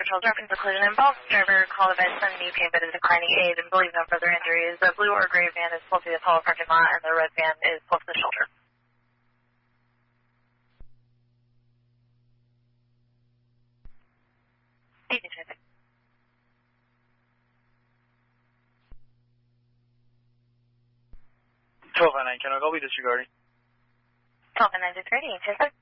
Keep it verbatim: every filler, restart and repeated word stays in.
Central Driving for collision involved. Driver called about some knee pain but is declining aid and believes no further injuries. The blue or gray van is pulled to the Apollo parking lot and the red van is pulled to the shoulder. Easy traffic. twelve oh nine, can I go be disregarding? twelve oh nine, disregarding, traffic.